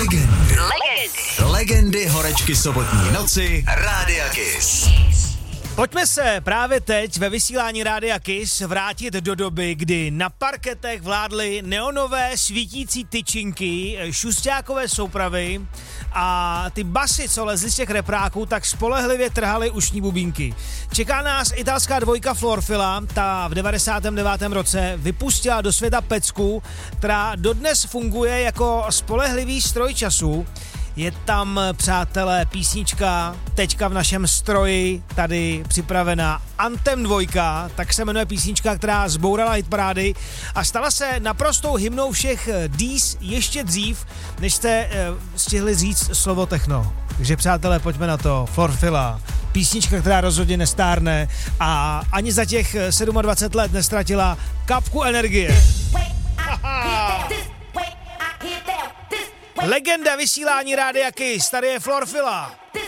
Legendy horečky sobotní noci Rádia Kiss. Pojďme se právě teď ve vysílání Rádia Kiss vrátit do doby, kdy na parketech vládly neonové svítící tyčinky, šusťákové soupravy a ty basy, co lezly z těch repráků, tak spolehlivě trhaly ušní bubínky. Čeká nás italská dvojka Florfila, ta v 99. roce vypustila do světa pecku, která dodnes funguje jako spolehlivý stroj času. Je tam, přátelé, písnička teďka v našem stroji tady připravená Anthem 2, tak se jmenuje písnička, která zbourala hitparády a stala se naprostou hymnou všech D's ještě dřív, než jste stihli říct slovo techno. Takže, přátelé, pojďme na to. Florfila, písnička, která rozhodně nestárne a ani za těch 27 let nestratila kapku energie. Legenda vysílání Rádia Kiss, tady je Florfila.